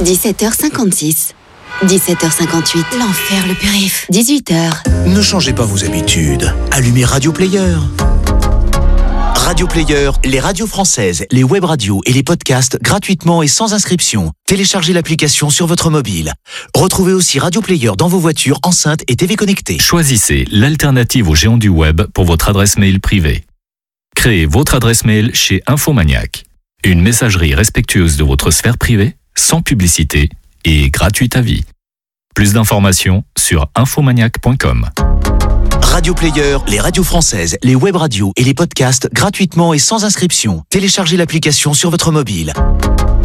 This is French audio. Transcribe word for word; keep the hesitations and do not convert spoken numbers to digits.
dix-sept heures cinquante-six. dix-sept heures cinquante-huit. L'enfer, le périph'. dix-huit heures. Ne changez pas vos habitudes. Allumez Radio Player. Radio Player, les radios françaises, les web radios et les podcasts gratuitement et sans inscription. Téléchargez l'application sur votre mobile. Retrouvez aussi Radio Player dans vos voitures, enceintes et T V connectées. Choisissez l'alternative aux géants du web pour votre adresse mail privée. Créez votre adresse mail chez Infomaniac. Une messagerie respectueuse de votre sphère privée, sans publicité et gratuite à vie. Plus d'informations sur infomaniac point com. Radio Player, les radios françaises, les web radios et les podcasts gratuitement et sans inscription. Téléchargez l'application sur votre mobile.